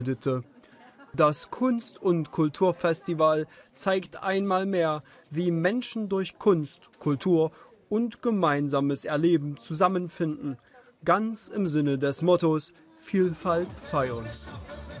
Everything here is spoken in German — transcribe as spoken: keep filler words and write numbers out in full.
Das Kunst- und Kulturfestival zeigt einmal mehr, wie Menschen durch Kunst, Kultur und gemeinsames Erleben zusammenfinden, ganz im Sinne des Mottos Vielfalt feiern.